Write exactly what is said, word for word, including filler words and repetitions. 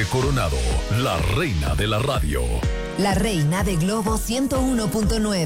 H. Coronado, la reina de la radio. La reina de Globo ciento uno punto nueve.